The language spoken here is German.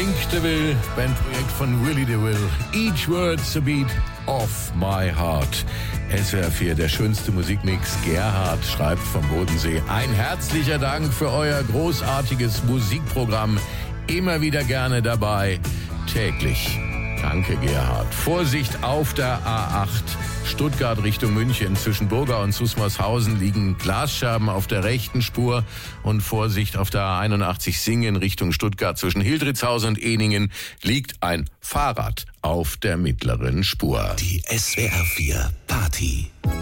Link DeVille, Bandprojekt von Willie DeVille. Each word's a beat of my heart. SWR 4, der schönste Musikmix. Gerhard schreibt vom Bodensee. Ein herzlicher Dank für euer großartiges Musikprogramm. Immer wieder gerne dabei. Täglich. Danke, Gerhard. Vorsicht auf der A8. Stuttgart Richtung München. Zwischen Burga und Susmarshausen liegen Glasscherben auf der rechten Spur. Und Vorsicht auf der A81 Singen Richtung Stuttgart. Zwischen Hildritzhausen und Ehningen liegt ein Fahrrad auf der mittleren Spur. Die SWR 4 Party.